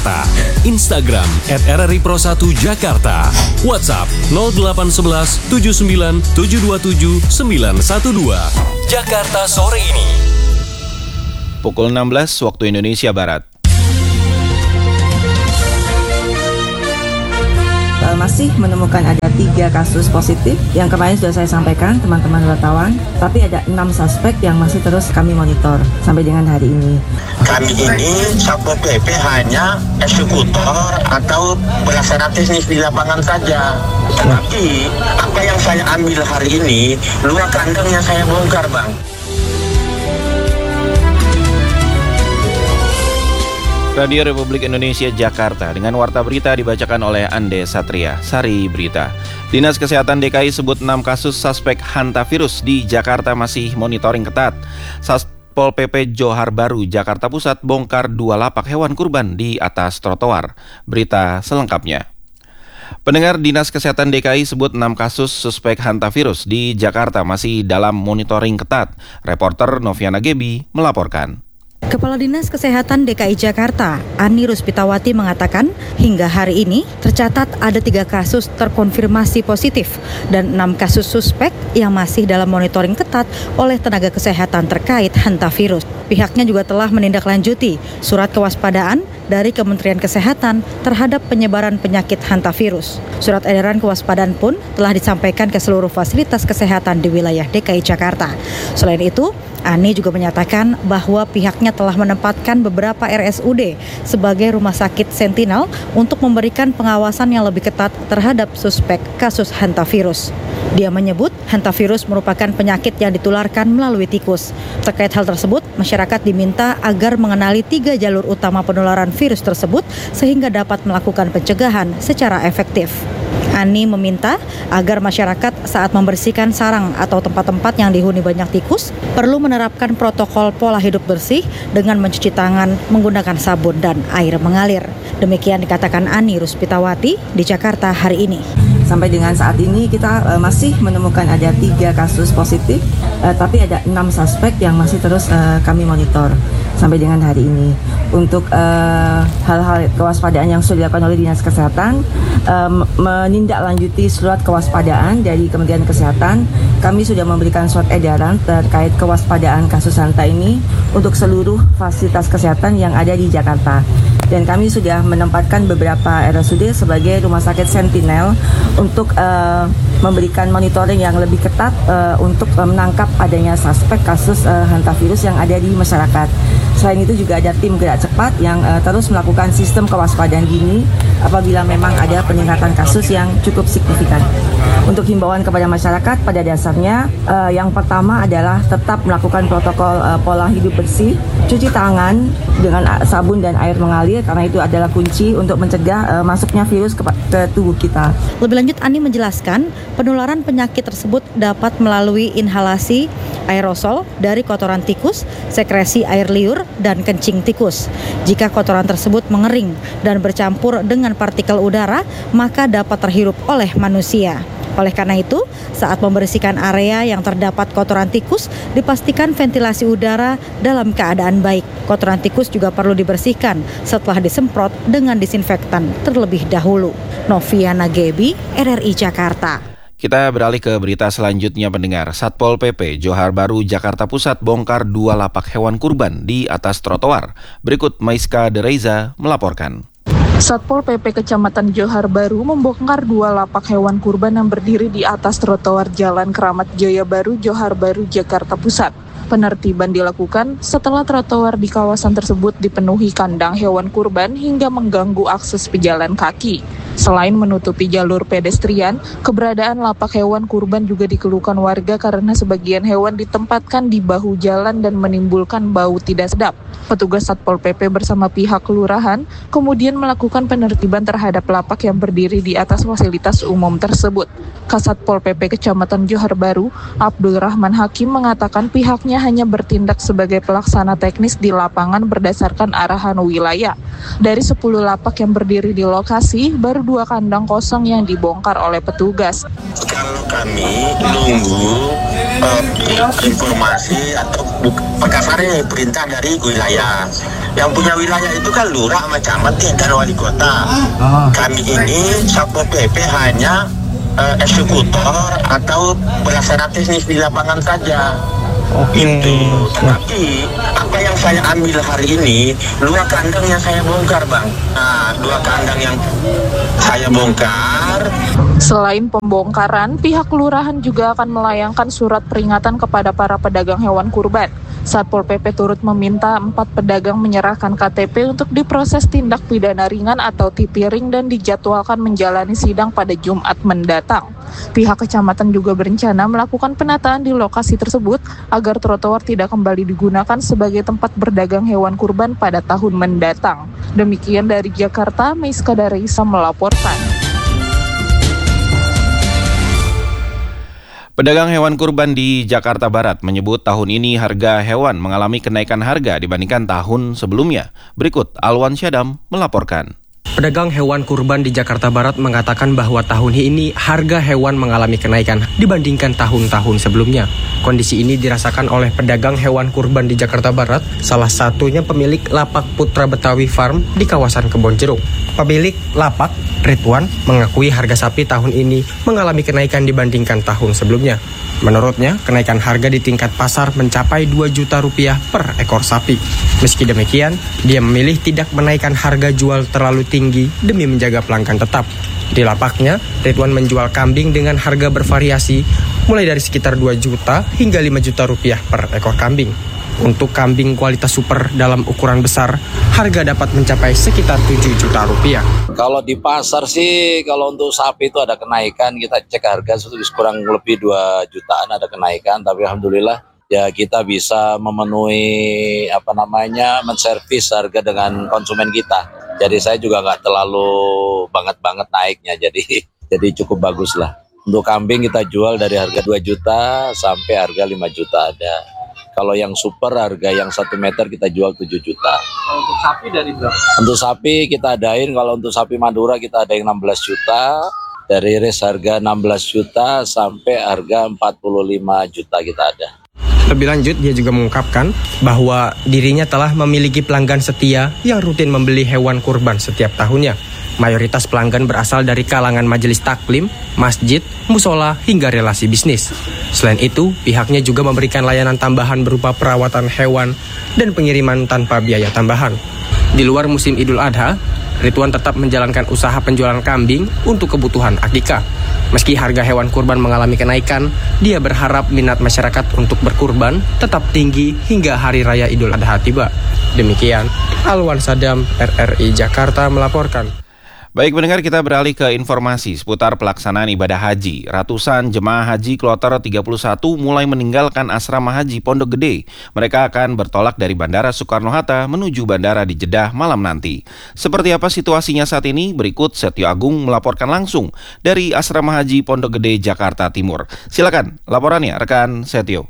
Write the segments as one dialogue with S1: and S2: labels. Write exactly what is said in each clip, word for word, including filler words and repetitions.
S1: Jakarta. Instagram et r r i pro satu Jakarta. WhatsApp nol delapan satu satu tujuh sembilan tujuh dua tujuh sembilan satu dua. Jakarta sore ini.
S2: Pukul enam belas waktu Indonesia Barat.
S3: Masih menemukan ada tiga kasus positif yang kemarin sudah saya sampaikan teman-teman wartawan, tapi ada enam suspek yang masih terus kami monitor sampai dengan hari ini.
S4: Kami ini Satpol P P hanya eksekutor atau pelaksana teknis di lapangan saja. Tapi apa yang saya ambil hari ini, luar kandang yang saya bongkar, Bang.
S2: Radio Republik Indonesia Jakarta dengan warta berita dibacakan oleh Ande Satria. Sari Berita. Dinas Kesehatan D K I sebut enam kasus suspek hantavirus di Jakarta masih monitoring ketat. Satpol P P Johar Baru Jakarta Pusat bongkar dua lapak hewan kurban di atas trotoar. Berita selengkapnya. Pendengar, Dinas Kesehatan D K I sebut enam kasus suspek hantavirus di Jakarta masih dalam monitoring ketat. Reporter Noviana Gebi melaporkan.
S5: Kepala Dinas Kesehatan D K I Jakarta, Ani Ruspitawati mengatakan hingga hari ini tercatat ada tiga kasus terkonfirmasi positif dan enam kasus suspek yang masih dalam monitoring ketat oleh tenaga kesehatan terkait hantavirus. Pihaknya juga telah menindaklanjuti surat kewaspadaan dari Kementerian Kesehatan terhadap penyebaran penyakit hantavirus. Surat edaran kewaspadaan pun telah disampaikan ke seluruh fasilitas kesehatan di wilayah D K I Jakarta. Selain itu, Ani juga menyatakan bahwa pihaknya telah menempatkan beberapa R S U D sebagai rumah sakit sentinel untuk memberikan pengawasan yang lebih ketat terhadap suspek kasus hantavirus. Dia menyebut hantavirus merupakan penyakit yang ditularkan melalui tikus. Terkait hal tersebut, masyarakat diminta agar mengenali tiga jalur utama penularan virus tersebut sehingga dapat melakukan pencegahan secara efektif. Ani meminta agar masyarakat saat membersihkan sarang atau tempat-tempat yang dihuni banyak tikus perlu menerapkan protokol pola hidup bersih dengan mencuci tangan menggunakan sabun dan air mengalir. Demikian dikatakan Ani Ruspitawati di Jakarta hari ini.
S3: Sampai dengan saat ini kita uh, masih menemukan ada tiga kasus positif, uh, tapi ada enam suspek yang masih terus uh, kami monitor sampai dengan hari ini. Untuk uh, hal-hal kewaspadaan yang sudah dilakukan oleh Dinas Kesehatan, uh, menindaklanjuti surat kewaspadaan dari Kementerian Kesehatan, kami sudah memberikan surat edaran terkait kewaspadaan kasus hanta ini untuk seluruh fasilitas kesehatan yang ada di Jakarta. Dan kami sudah menempatkan beberapa R S U D sebagai rumah sakit sentinel untuk uh, memberikan monitoring yang lebih ketat uh, untuk uh, menangkap adanya suspek kasus uh, hantavirus yang ada di masyarakat. Selain itu juga ada tim gerak cepat yang uh, terus melakukan sistem kewaspadaan dini apabila memang ada peningkatan kasus yang cukup signifikan. Untuk himbauan kepada masyarakat pada dasarnya uh, yang pertama adalah tetap melakukan protokol uh, pola hidup bersih, cuci tangan dengan sabun dan air mengalir karena itu adalah kunci untuk mencegah uh, masuknya virus ke, ke tubuh kita.
S5: Lebih lanjut, Ani menjelaskan penularan penyakit tersebut dapat melalui inhalasi aerosol dari kotoran tikus, sekresi air liur, dan kencing tikus. Jika kotoran tersebut mengering dan bercampur dengan partikel udara, maka dapat terhirup oleh manusia. Oleh karena itu, saat membersihkan area yang terdapat kotoran tikus, dipastikan ventilasi udara dalam keadaan baik. Kotoran tikus juga perlu dibersihkan setelah disemprot dengan disinfektan terlebih dahulu. Noviana Gebi, R R I Jakarta.
S2: Kita beralih ke berita selanjutnya, pendengar. Satpol P P Johar Baru Jakarta Pusat bongkar dua lapak hewan kurban di atas trotoar. Berikut Maiska Dereza melaporkan.
S6: Satpol P P Kecamatan Johar Baru membongkar dua lapak hewan kurban yang berdiri di atas trotoar Jalan Keramat Jaya Baru, Johar Baru, Jakarta Pusat. Penertiban dilakukan setelah trotoar di kawasan tersebut dipenuhi kandang hewan kurban hingga mengganggu akses pejalan kaki. Selain menutupi jalur pedestrian, keberadaan lapak hewan kurban juga dikeluhkan warga karena sebagian hewan ditempatkan di bahu jalan dan menimbulkan bau tidak sedap. Petugas Satpol P P bersama pihak kelurahan kemudian melakukan penertiban terhadap lapak yang berdiri di atas fasilitas umum tersebut. Kasatpol P P Kecamatan Johar Baru, Abdul Rahman Hakim mengatakan pihaknya hanya bertindak sebagai pelaksana teknis di lapangan berdasarkan arahan wilayah. Dari sepuluh lapak yang berdiri di lokasi, baru dua kandang kosong yang dibongkar oleh petugas.
S4: Kalau kami nunggu uh, informasi atau perkasarannya perintah dari wilayah. Yang punya wilayah itu kan lurah sama camat ya, dan wali kota. Kami ini Satpol P P hanya uh, eksekutor atau pelaksana teknis di lapangan saja.
S7: Oke.
S4: Itu. Tapi apa yang saya ambil hari ini, dua kandang yang saya bongkar, Bang. Nah, dua kandang yang saya bongkar.
S6: Selain pembongkaran, pihak kelurahan juga akan melayangkan surat peringatan kepada para pedagang hewan kurban. Satpol P P turut meminta empat pedagang menyerahkan K T P untuk diproses tindak pidana ringan atau tipiring dan dijadwalkan menjalani sidang pada Jumat mendatang. Pihak kecamatan juga berencana melakukan penataan di lokasi tersebut agar trotoar tidak kembali digunakan sebagai tempat berdagang hewan kurban pada tahun mendatang. Demikian dari Jakarta, Meiska Darisa melaporkan.
S2: Pedagang hewan kurban di Jakarta Barat menyebut tahun ini harga hewan mengalami kenaikan harga dibandingkan tahun sebelumnya. Berikut Alwan Syadam melaporkan.
S7: Pedagang hewan kurban di Jakarta Barat mengatakan bahwa tahun ini harga hewan mengalami kenaikan dibandingkan tahun-tahun sebelumnya. Kondisi ini dirasakan oleh pedagang hewan kurban di Jakarta Barat, salah satunya pemilik lapak Putra Betawi Farm di kawasan Kebonjeruk. Pemilik lapak, Ridwan, mengakui harga sapi tahun ini mengalami kenaikan dibandingkan tahun sebelumnya. Menurutnya, kenaikan harga di tingkat pasar mencapai dua juta rupiah per ekor sapi. Meski demikian, dia memilih tidak menaikkan harga jual terlalu tinggi demi menjaga pelanggan tetap. Di lapaknya, Ridwan menjual kambing dengan harga bervariasi mulai dari sekitar dua juta hingga lima juta rupiah per ekor kambing. Untuk kambing kualitas super dalam ukuran besar, harga dapat mencapai sekitar tujuh juta rupiah.
S8: Kalau di pasar sih, kalau untuk sapi itu ada kenaikan, kita cek harga kurang lebih dua jutaan ada kenaikan, tapi alhamdulillah ya kita bisa memenuhi apa namanya menservis harga dengan konsumen kita. Jadi saya juga nggak terlalu banget-banget naiknya, jadi jadi cukup bagus lah. Untuk kambing kita jual dari harga dua juta sampai harga lima juta ada. Kalau yang super harga yang satu meter kita jual tujuh juta.
S7: Untuk sapi dari berapa?
S8: Untuk sapi kita adain, kalau untuk sapi Madura kita ada yang enam belas juta. Dari res harga enam belas juta sampai harga empat puluh lima juta kita ada.
S7: Lebih lanjut, dia juga mengungkapkan bahwa dirinya telah memiliki pelanggan setia yang rutin membeli hewan kurban setiap tahunnya. Mayoritas pelanggan berasal dari kalangan majelis taklim, masjid, musola, hingga relasi bisnis. Selain itu, pihaknya juga memberikan layanan tambahan berupa perawatan hewan dan pengiriman tanpa biaya tambahan. Di luar musim Idul Adha, Ridwan tetap menjalankan usaha penjualan kambing untuk kebutuhan akikah. Meski harga hewan kurban mengalami kenaikan, dia berharap minat masyarakat untuk berkurban tetap tinggi hingga Hari Raya Idul Adha tiba. Demikian, Alwan Sadam, R R I Jakarta melaporkan.
S2: Baik pendengar, kita beralih ke informasi seputar pelaksanaan ibadah haji. Ratusan jemaah haji kloter tiga puluh satu mulai meninggalkan asrama haji Pondok Gede. Mereka akan bertolak dari Bandara Soekarno-Hatta menuju bandara di Jeddah malam nanti. Seperti apa situasinya saat ini? Berikut Setio Agung melaporkan langsung dari asrama haji Pondok Gede, Jakarta Timur. Silakan laporannya rekan Setio.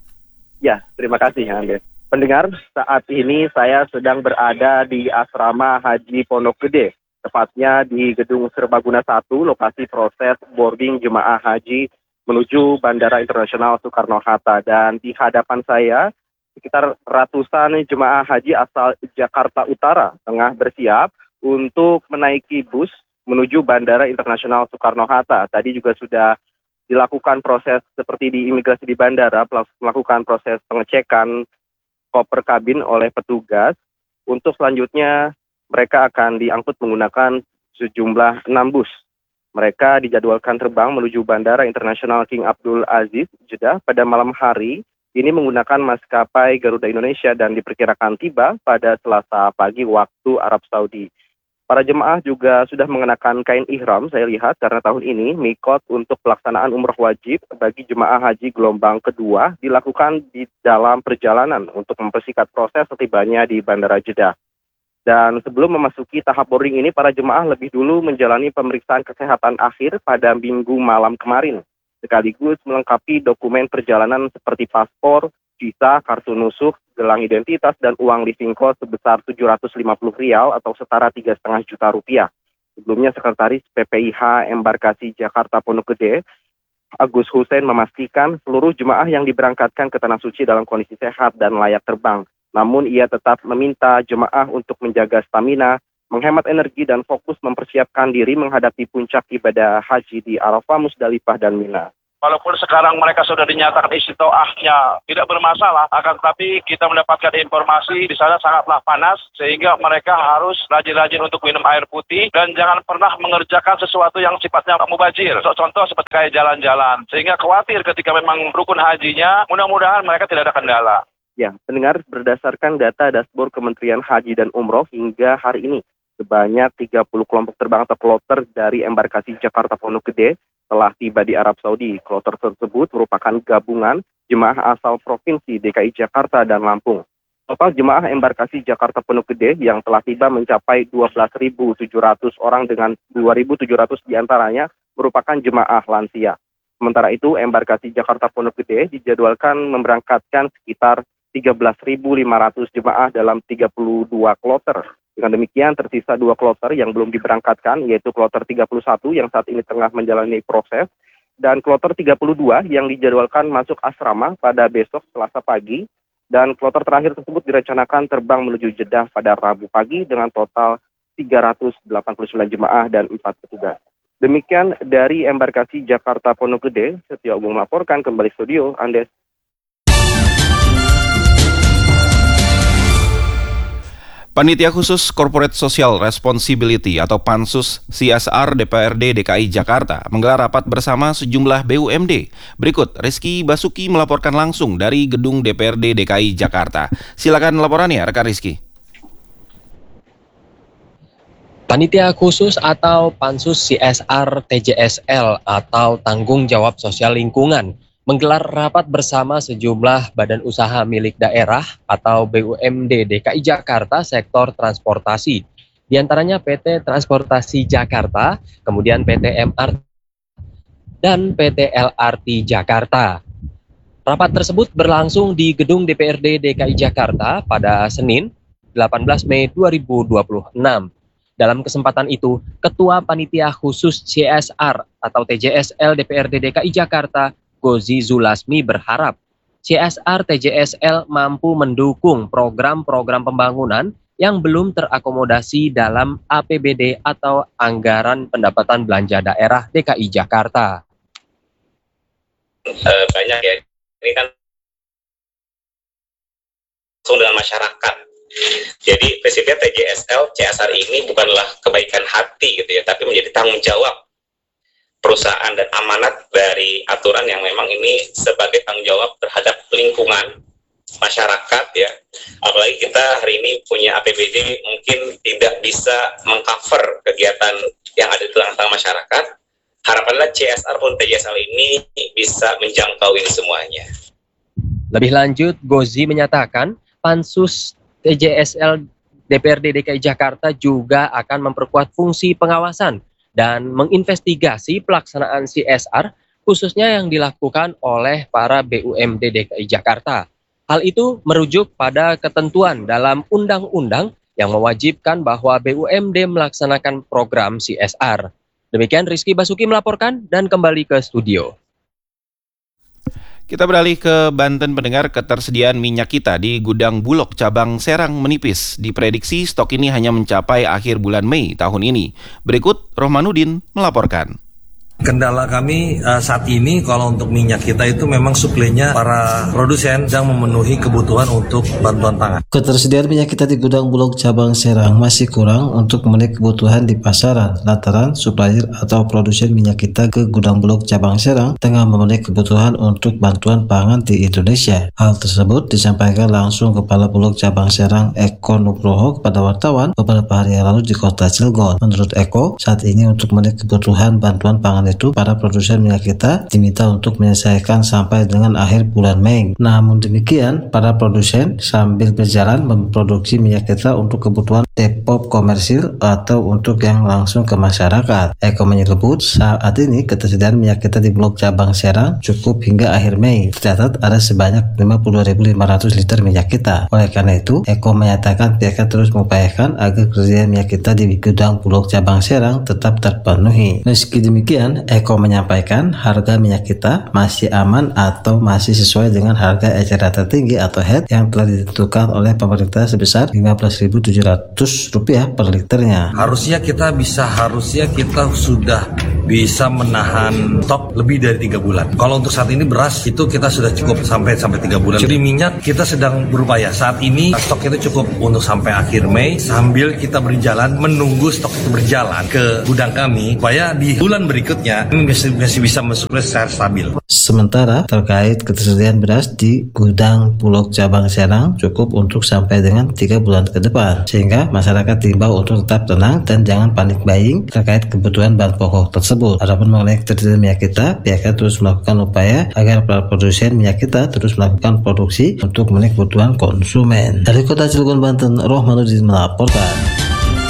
S9: Ya, terima kasih Anda. Pendengar, saat ini saya sedang berada di asrama haji Pondok Gede. Tepatnya di Gedung Serbaguna satu, lokasi proses boarding jemaah haji menuju Bandara Internasional Soekarno-Hatta. Dan di hadapan saya, sekitar ratusan jemaah haji asal Jakarta Utara tengah bersiap untuk menaiki bus menuju Bandara Internasional Soekarno-Hatta. Tadi juga sudah dilakukan proses seperti di imigrasi di bandara, melakukan proses pengecekan koper kabin oleh petugas. Untuk selanjutnya, mereka akan diangkut menggunakan sejumlah enam bus. Mereka dijadwalkan terbang menuju Bandara Internasional King Abdul Aziz, Jeddah pada malam hari. Ini menggunakan maskapai Garuda Indonesia dan diperkirakan tiba pada Selasa pagi waktu Arab Saudi. Para jemaah juga sudah mengenakan kain ihram, saya lihat, karena tahun ini mikot untuk pelaksanaan umroh wajib bagi jemaah haji gelombang kedua dilakukan di dalam perjalanan untuk mempersingkat proses setibanya di Bandara Jeddah. Dan sebelum memasuki tahap boarding ini, para jemaah lebih dulu menjalani pemeriksaan kesehatan akhir pada minggu malam kemarin, sekaligus melengkapi dokumen perjalanan seperti paspor, visa, kartu nusuk, gelang identitas, dan uang living cost sebesar tujuh ratus lima puluh rial atau setara tiga koma lima juta rupiah. Sebelumnya, Sekretaris P P I H Embarkasi Jakarta Pondok Gede, Agus Hussein, memastikan seluruh jemaah yang diberangkatkan ke Tanah Suci dalam kondisi sehat dan layak terbang. Namun ia tetap meminta jemaah untuk menjaga stamina, menghemat energi dan fokus mempersiapkan diri menghadapi puncak ibadah haji di Arafah, Musdalifah, dan Mina.
S10: Walaupun sekarang mereka sudah dinyatakan istitoahnya tidak bermasalah, akan tetapi kita mendapatkan informasi di sana sangatlah panas, sehingga mereka harus rajin-rajin untuk minum air putih dan jangan pernah mengerjakan sesuatu yang sifatnya mubazir. Contoh seperti kayak jalan-jalan, sehingga khawatir ketika memang rukun hajinya, mudah-mudahan mereka tidak ada kendala.
S9: Ya, pendengar, berdasarkan data dashboard Kementerian Haji dan Umroh hingga hari ini, sebanyak tiga puluh kelompok terbang atau kloter dari embarkasi Jakarta Pondok Gede telah tiba di Arab Saudi. Kloter tersebut merupakan gabungan jemaah asal Provinsi D K I Jakarta dan Lampung. Total jemaah embarkasi Jakarta Pondok Gede yang telah tiba mencapai dua belas ribu tujuh ratus orang dengan dua ribu tujuh ratus diantaranya merupakan jemaah lansia. Sementara itu, embarkasi Jakarta Pondok Gede dijadwalkan memberangkatkan sekitar tiga belas ribu lima ratus jemaah dalam tiga puluh dua kloter. Dengan demikian, tersisa dua kloter yang belum diberangkatkan, yaitu kloter tiga puluh satu yang saat ini tengah menjalani proses, dan kloter tiga puluh dua yang dijadwalkan masuk asrama pada besok Selasa pagi, dan kloter terakhir tersebut direncanakan terbang menuju Jeddah pada Rabu pagi dengan total tiga ratus delapan puluh sembilan jemaah dan empat petugas. Demikian dari embarkasi Jakarta Pondok Gede, Setio Agung melaporkan. Kembali studio, Andes.
S2: Panitia Khusus Corporate Social Responsibility atau Pansus C S R D P R D D K I Jakarta menggelar rapat bersama sejumlah B U M D. Berikut Rizky Basuki melaporkan langsung dari gedung D P R D D K I Jakarta. Silakan laporannya, rekan Rizky.
S7: Panitia Khusus atau Pansus C S R T J S L atau Tanggung Jawab Sosial Lingkungan menggelar rapat bersama sejumlah badan usaha milik daerah atau B U M D D K I Jakarta sektor transportasi. Di antaranya P T Transportasi Jakarta, kemudian P T M R T dan P T L R T Jakarta. Rapat tersebut berlangsung di gedung D P R D D K I Jakarta pada Senin delapan belas Mei dua ribu dua puluh enam. Dalam kesempatan itu, Ketua Panitia Khusus C S R atau T J S L D P R D D K I Jakarta Gozi Zulasmi berharap C S R T J S L mampu mendukung program-program pembangunan yang belum terakomodasi dalam A P B D atau Anggaran Pendapatan Belanja Daerah D K I Jakarta.
S11: Uh, banyak ya, ini kan langsung dengan masyarakat. Jadi prinsipnya T J S L, C S R ini bukanlah kebaikan hati gitu ya, tapi menjadi tanggung jawab perusahaan dan amanat dari aturan yang memang ini sebagai tanggung jawab terhadap lingkungan masyarakat ya. Apalagi kita hari ini punya A P B D mungkin tidak bisa mengcover kegiatan yang ada di tengah-tengah masyarakat. Harapanlah C S R pun T J S L ini bisa menjangkau ini semuanya.
S7: Lebih lanjut, Gozi menyatakan Pansus T J S L D P R D D K I Jakarta juga akan memperkuat fungsi pengawasan dan menginvestigasi pelaksanaan C S R khususnya yang dilakukan oleh para B U M D D K I Jakarta. Hal itu merujuk pada ketentuan dalam undang-undang yang mewajibkan bahwa B U M D melaksanakan program C S R. Demikian Rizky Basuki melaporkan dan kembali ke studio.
S2: Kita beralih ke Banten, pendengar. Ketersediaan minyak kita di gudang Bulog cabang Serang menipis. Diprediksi stok ini hanya mencapai akhir bulan Mei tahun ini. Berikut Rohmanuddin melaporkan.
S12: Kendala kami uh, saat ini kalau untuk minyak kita itu memang suplainya para produsen yang memenuhi kebutuhan untuk bantuan pangan.
S13: Ketersediaan minyak kita di gudang Bulog cabang Serang masih kurang untuk memenuhi kebutuhan di pasaran lantaran supplier atau produsen minyak kita ke gudang Bulog cabang Serang tengah memenuhi kebutuhan untuk bantuan pangan di Indonesia. Hal tersebut disampaikan langsung Kepala Bulog cabang Serang Eko Nugroho kepada wartawan beberapa hari yang lalu di Kota Cilegon. Menurut Eko, saat ini untuk memenuhi kebutuhan bantuan pangan itu para produsen minyak kita diminta untuk menyelesaikan sampai dengan akhir bulan Mei. Namun demikian, para produsen sambil berjalan memproduksi minyak kita untuk kebutuhan depot komersil atau untuk yang langsung ke masyarakat. Eko menyebut saat ini ketersediaan minyak kita di Bulog Cabang Serang cukup hingga akhir Mei. Tercatat ada sebanyak lima puluh dua ribu lima ratus liter minyak kita. Oleh karena itu, Eko menyatakan pihaknya terus mengupayakan agar ketersediaan minyak kita di gudang Bulog Cabang Serang tetap terpenuhi. Meski demikian, Eko menyampaikan harga minyak kita masih aman atau masih sesuai dengan harga eceran tertinggi atau H E D yang telah ditentukan oleh pemerintah sebesar lima belas ribu tujuh ratus rupiah per liternya.
S12: Harusnya kita bisa, harusnya kita sudah bisa menahan stok lebih dari tiga bulan. Kalau untuk saat ini beras itu kita sudah cukup sampai sampai tiga bulan. Jadi minyak kita sedang berupaya. Saat ini stok itu cukup untuk sampai akhir Mei sambil kita berjalan menunggu stok itu berjalan ke gudang kami supaya di bulan berikutnya ini masih, masih bisa mensuplai secara stabil.
S13: Sementara terkait ketersediaan beras di gudang Bulog Cabang Serang cukup untuk sampai dengan tiga bulan ke depan, sehingga masyarakat diimbau untuk tetap tenang dan jangan panik buying terkait kebutuhan bahan pokok tersebut. Adapun mengenai ketersediaan minyak kita, pihaknya terus melakukan upaya agar para produsen minyak kita terus melakukan produksi untuk memenuhi kebutuhan konsumen. Dari Kota Cilegon, Banten, Rohmanuddin melaporkan.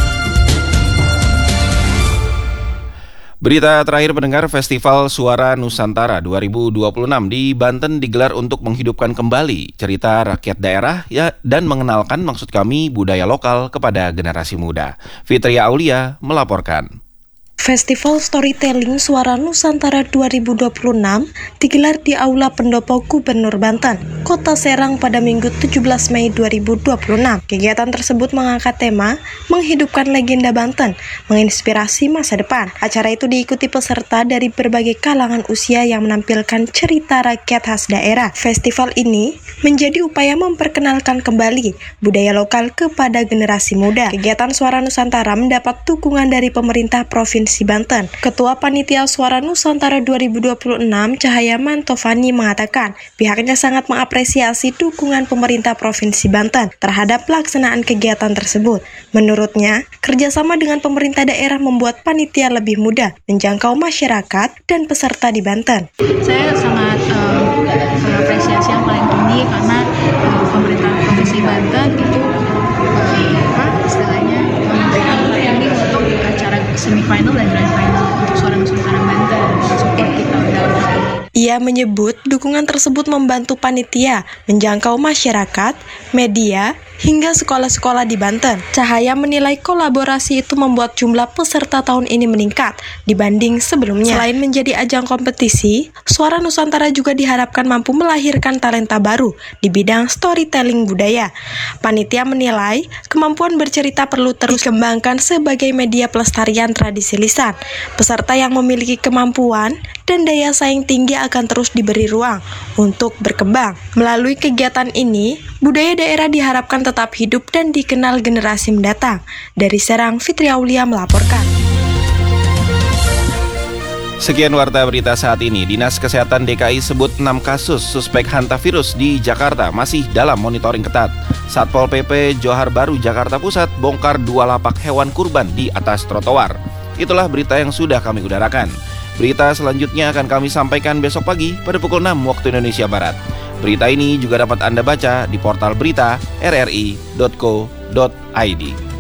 S2: Berita terakhir pendengar, Festival Suara Nusantara dua ribu dua puluh enam di Banten digelar untuk menghidupkan kembali cerita rakyat daerah ya, dan mengenalkan maksud kami budaya lokal kepada generasi muda. Fitria Aulia melaporkan.
S14: Festival Storytelling Suara Nusantara dua ribu dua puluh enam digelar di Aula Pendopo Gubernur Banten, Kota Serang pada Minggu tujuh belas Mei dua ribu dua puluh enam. Kegiatan tersebut mengangkat tema menghidupkan legenda Banten, menginspirasi masa depan. Acara itu diikuti peserta dari berbagai kalangan usia yang menampilkan cerita rakyat khas daerah. Festival ini menjadi upaya memperkenalkan kembali budaya lokal kepada generasi muda. Kegiatan Suara Nusantara mendapat dukungan dari pemerintah Provinsi Banten. Ketua Panitia Suara Nusantara dua ribu dua puluh enam, Cahaya Mantovani, mengatakan pihaknya sangat mengapresiasi dukungan pemerintah Provinsi Banten terhadap pelaksanaan kegiatan tersebut. Menurutnya, kerjasama dengan pemerintah daerah membuat panitia lebih mudah menjangkau masyarakat dan peserta di Banten.
S15: Saya sangat uh, mengapresiasi yang paling tinggi karena uh, pemerintah Provinsi Banten itu uh, apa istilahnya memberikan ini untuk acara semifinal dan grand final untuk Suara Nusantara Banten dan support kita dalam hal ini.
S14: Ia menyebut dukungan tersebut membantu panitia menjangkau masyarakat, media, hingga sekolah-sekolah di Banten. Cahaya menilai kolaborasi itu membuat jumlah peserta tahun ini meningkat dibanding sebelumnya. Selain menjadi ajang kompetisi, Suara Nusantara juga diharapkan mampu melahirkan talenta baru di bidang storytelling budaya. Panitia menilai kemampuan bercerita perlu terus dikembangkan sebagai media pelestarian tradisi lisan. Peserta yang memiliki kemampuan dan daya saing tinggi akan terus diberi ruang untuk berkembang. Melalui kegiatan ini, budaya daerah diharapkan tetap hidup dan dikenal generasi mendatang. Dari Serang, Fitria Aulia melaporkan.
S2: Sekian warta berita saat ini. Dinas Kesehatan D K I sebut enam kasus suspek hantavirus di Jakarta masih dalam monitoring ketat. Satpol P P Johar Baru Jakarta Pusat bongkar dua lapak hewan kurban di atas trotoar. Itulah berita yang sudah kami udarakan. Berita selanjutnya akan kami sampaikan besok pagi pada pukul enam waktu Indonesia Barat. Berita ini juga dapat Anda baca di portal berita r r i dot co dot i d.